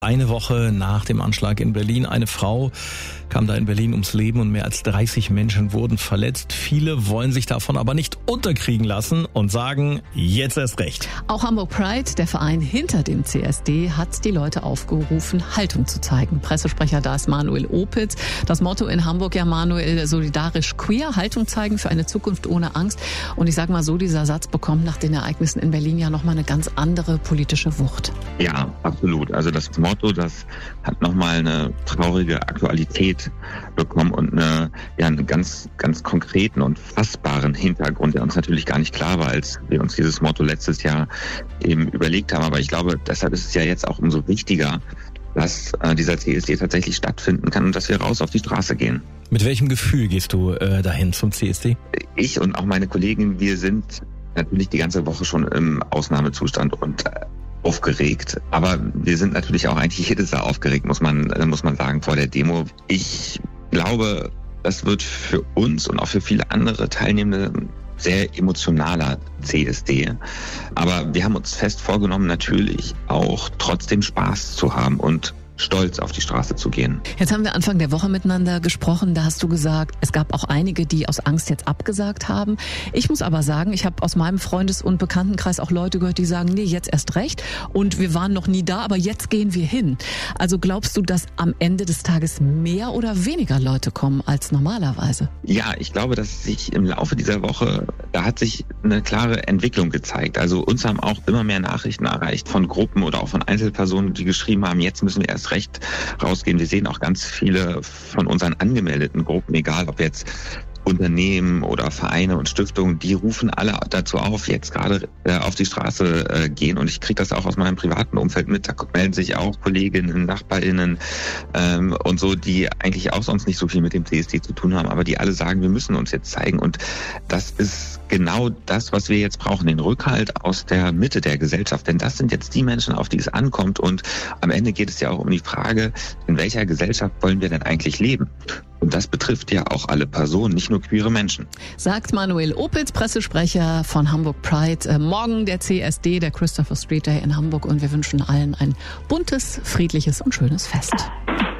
Eine Woche nach dem Anschlag in Berlin. Eine Frau kam da in Berlin ums Leben und mehr als 30 Menschen wurden verletzt. Viele wollen sich davon aber nicht unterkriegen lassen und sagen, jetzt erst recht. Auch Hamburg Pride, der Verein hinter dem CSD, hat die Leute aufgerufen, Haltung zu zeigen. Pressesprecher da ist Manuel Opitz. Das Motto in Hamburg, ja Manuel, solidarisch queer, Haltung zeigen für eine Zukunft ohne Angst. Und ich sage mal so, dieser Satz bekommt nach den Ereignissen in Berlin ja nochmal eine ganz andere politische Wucht. Ja, absolut. Also das Motto, das hat nochmal eine traurige Aktualität bekommen und einen ganz, ganz konkreten und fassbaren Hintergrund, der uns natürlich gar nicht klar war, als wir uns dieses Motto letztes Jahr eben überlegt haben. Aber ich glaube, deshalb ist es ja jetzt auch umso wichtiger, dass dieser CSD tatsächlich stattfinden kann und dass wir raus auf die Straße gehen. Mit welchem Gefühl gehst du dahin zum CSD? Ich und auch meine Kollegen, wir sind natürlich die ganze Woche schon im Ausnahmezustand und aufgeregt. Aber wir sind natürlich auch eigentlich jedes Jahr aufgeregt, muss man sagen, vor der Demo. Ich glaube, das wird für uns und auch für viele andere Teilnehmende sehr emotionaler CSD. Aber wir haben uns fest vorgenommen, natürlich auch trotzdem Spaß zu haben und stolz auf die Straße zu gehen. Jetzt haben wir Anfang der Woche miteinander gesprochen. Da hast du gesagt, es gab auch einige, die aus Angst jetzt abgesagt haben. Ich muss aber sagen, ich habe aus meinem Freundes- und Bekanntenkreis auch Leute gehört, die sagen, nee, jetzt erst recht. Und wir waren noch nie da, aber jetzt gehen wir hin. Also glaubst du, dass am Ende des Tages mehr oder weniger Leute kommen als normalerweise? Ja, ich glaube, dass sich im Laufe dieser Woche, da hat sich eine klare Entwicklung gezeigt. Also uns haben auch immer mehr Nachrichten erreicht von Gruppen oder auch von Einzelpersonen, die geschrieben haben, jetzt müssen wir erst recht rausgehen. Wir sehen auch ganz viele von unseren angemeldeten Gruppen, egal ob jetzt Unternehmen oder Vereine und Stiftungen, die rufen alle dazu auf, jetzt gerade auf die Straße gehen. Und ich kriege das auch aus meinem privaten Umfeld mit. Da melden sich auch Kolleginnen, NachbarInnen und so, die eigentlich auch sonst nicht so viel mit dem CSD zu tun haben, aber die alle sagen, wir müssen uns jetzt zeigen. Und das ist genau das, was wir jetzt brauchen, den Rückhalt aus der Mitte der Gesellschaft. Denn das sind jetzt die Menschen, auf die es ankommt. Und am Ende geht es ja auch um die Frage, in welcher Gesellschaft wollen wir denn eigentlich leben? Und das betrifft ja auch alle Personen, nicht nur queere Menschen. Sagt Manuel Opitz, Pressesprecher von Hamburg Pride. Morgen der CSD, der Christopher Street Day in Hamburg. Und wir wünschen allen ein buntes, friedliches und schönes Fest.